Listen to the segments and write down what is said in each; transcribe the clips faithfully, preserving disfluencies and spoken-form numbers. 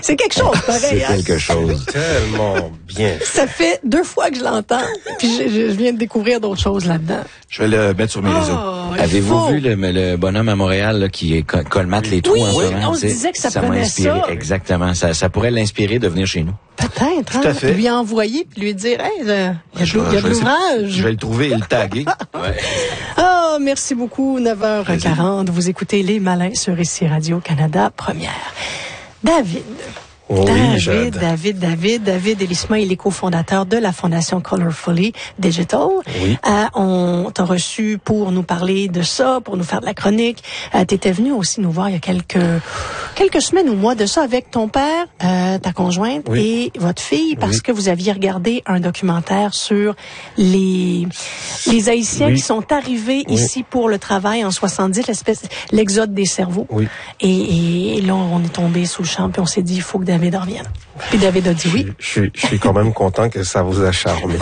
C'est quelque chose, pareil. C'est hein? quelque chose. Tellement bien. Ça fait deux fois que je l'entends, puis je, je viens de découvrir d'autres choses là-dedans. Je vais le mettre sur mes réseaux. Oh, Avez-vous faut. vu le, le bonhomme à Montréal là, qui col- colmate les trous Oui, en ce oui, moment? on se tu sais? disait que ça m'a prenait inspiré. ça. Exactement. Ça, ça pourrait l'inspirer de venir chez nous. Peut-être, Tout à hein? fait. Lui envoyer, puis lui dire, hey, il y a de, il y a Je vais- de je vais essayer- l'ouvrage. Je vais le trouver et le taguer. Ouais. Ah, merci beaucoup. neuf heures quarante, vous écoutez Les Malins sur Ici Radio-Canada, première. David. Oui, David, Jade. David, David, David Elisma, il est cofondateur de la Fondation Colorfully Digital. Oui. Euh, on t'a reçu pour nous parler de ça, pour nous faire de la chronique. Euh, t'étais venu aussi nous voir il y a quelques quelques semaines ou mois de ça avec ton père, euh, ta conjointe Oui. et votre fille, parce Oui. que vous aviez regardé un documentaire sur les les Haïtiens Oui. qui sont arrivés Oui. ici pour le travail en soixante-dix, l'espèce l'exode des cerveaux. Oui. Et, et là, on est tombé sous le champ, puis on s'est dit, il faut que David revienne. Puis David a dit oui. Je, suis- je suis quand même content que ça vous a charmé.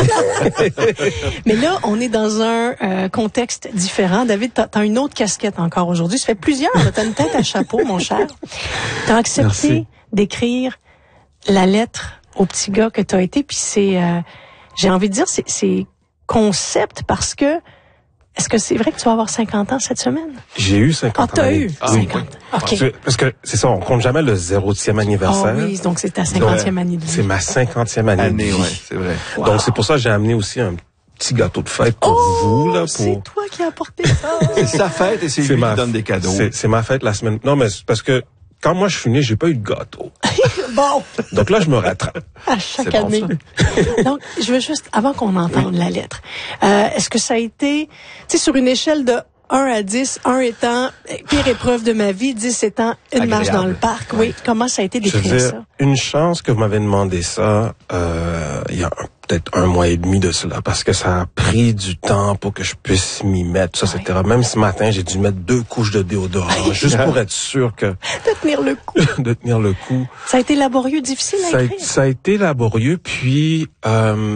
Mais là, on est dans un euh, contexte différent. David, t'as as une autre casquette encore aujourd'hui. Ça fait plusieurs. T'as une tête à chapeau, mon cher. T'as accepté Merci. d'écrire la lettre au petit gars que t'as été. Puis c'est, euh, j'ai envie de dire, c'est, c'est concept parce que est-ce que c'est vrai que tu vas avoir cinquante ans cette semaine? J'ai eu Ah, cinquante ans. t'as eu Ah, cinquante. oui. OK. Parce que, parce que c'est ça, on compte jamais le zérotième Ah anniversaire. oui, donc c'est ta cinquantième année de vie. C'est ma cinquantième année, Année, de vie. ouais, c'est vrai. Wow. Donc c'est pour ça que j'ai amené aussi un petit gâteau de fête pour Oh, vous là. c'est Pour toi qui as apporté ça. C'est sa fête et c'est lui qui donne des cadeaux. C'est, c'est ma fête la semaine. Non mais c'est parce que quand moi je suis né, j'ai pas eu de gâteau. Bon. Donc là je me rattrape. À chaque C'est bon, année. Donc, je veux juste, avant qu'on entende la lettre, euh, est-ce que ça a été, tu sais, sur une échelle de un à dix, un étant pire épreuve de ma vie, dix étant une Agréable. marche dans le parc, oui, comment ça a été Je veux d'écrire dire, ça? une chance que vous m'avez demandé ça euh, il y a un- peut-être un mois et demi de cela, parce que ça a pris du temps pour que je puisse m'y mettre, ça, Oui. et cetera. Même ce matin, j'ai dû mettre deux couches de déodorant, juste pour être sûr que De tenir le coup. de tenir le coup. Ça a été laborieux, difficile à Ça a, écrire. ça a été laborieux, puis euh,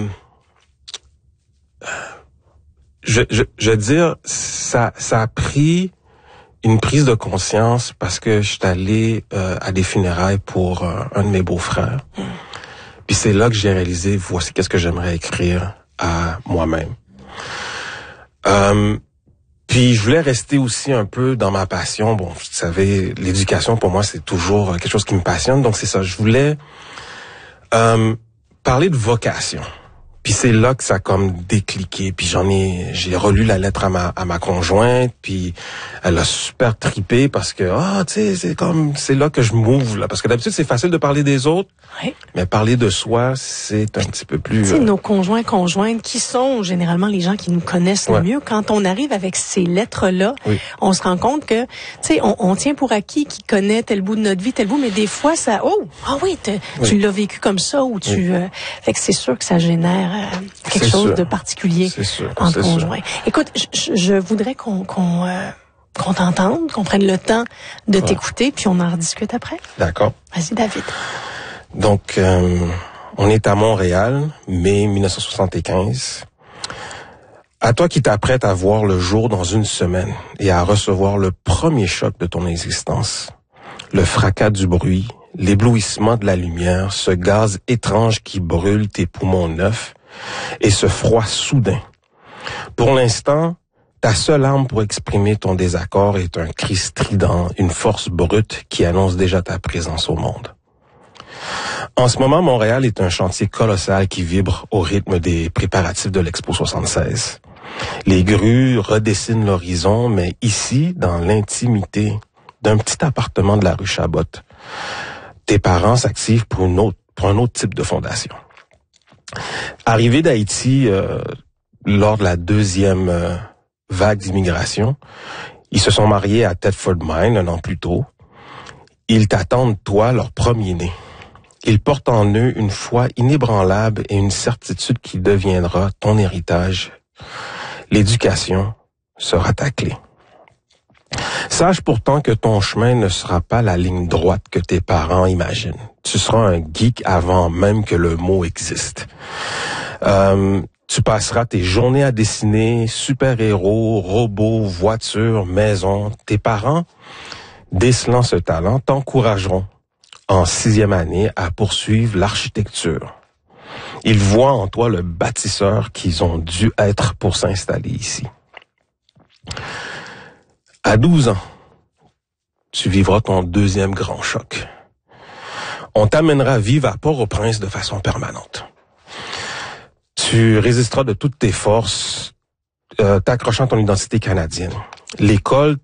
je, je, je veux dire, ça, ça a pris une prise de conscience parce que je suis allé euh, à des funérailles pour euh, un de mes beaux-frères. Mm. Puis c'est là que j'ai réalisé, voici qu'est-ce que j'aimerais écrire à moi-même. Euh, puis je voulais rester aussi un peu dans ma passion. Bon, vous savez, l'éducation pour moi c'est toujours quelque chose qui me passionne. Donc c'est ça, je voulais euh, parler de vocation. Puis c'est là que ça a comme décliqué. Puis j'en ai, j'ai relu la lettre à ma à ma conjointe. Puis elle a super trippé parce que ah, tu sais, c'est comme c'est là que je m'ouvre là. Parce que d'habitude c'est facile de parler des autres, Oui. mais parler de soi c'est un petit peu plus. Tu sais, euh, nos conjoints, conjointes, qui sont généralement les gens qui nous connaissent Ouais. le mieux, quand on arrive avec ces lettres-là, Oui. on se rend compte que, tu sais, on, on tient pour acquis qui connaît tel bout de notre vie, tel bout, mais des fois, ça, oh, ah oui, te- Oui. tu l'as vécu comme ça, ou tu, euh, fait que c'est sûr que ça génère euh, quelque C'est chose sûr. de particulier C'est sûr, entre c'est sûr. conjoints. Écoute, je, je- je voudrais qu'on, qu'on, euh, qu'on t'entende, qu'on prenne le temps de t'écouter, puis on en rediscute après. D'accord. Vas-y, David. Donc euh, on est à Montréal, mai dix-neuf cent soixante-quinze. À toi qui t'apprêtes à voir le jour dans une semaine et à recevoir le premier choc de ton existence, le fracas du bruit, l'éblouissement de la lumière, ce gaz étrange qui brûle tes poumons neufs et ce froid soudain. Pour l'instant, ta seule arme pour exprimer ton désaccord est un cri strident, une force brute qui annonce déjà ta présence au monde. En ce moment, Montréal est un chantier colossal qui vibre au rythme des préparatifs de l'Expo soixante-seize. Les grues redessinent l'horizon, mais ici, dans l'intimité d'un petit appartement de la rue Chabot, tes parents s'activent pour une autre, pour un autre type de fondation. Arrivé d'Haïti euh, lors de la deuxième euh, vague d'immigration, ils se sont mariés à Thetford Mine un an plus tôt. Ils t'attendent, toi, leur premier-né. Ils portent en eux une foi inébranlable et une certitude qui deviendra ton héritage. L'éducation sera ta clé. Sache pourtant que ton chemin ne sera pas la ligne droite que tes parents imaginent. Tu seras un geek avant même que le mot existe. Euh, tu passeras tes journées à dessiner super-héros, robots, voitures, maisons. Tes parents, décelant ce talent, t'encourageront en sixième année à poursuivre l'architecture. Ils voient en toi le bâtisseur qu'ils ont dû être pour s'installer ici. À douze ans, tu vivras ton deuxième grand choc. On t'amènera vivre à Port-au-Prince de façon permanente. Tu résisteras de toutes tes forces, euh, t'accrochant à ton identité canadienne. L'école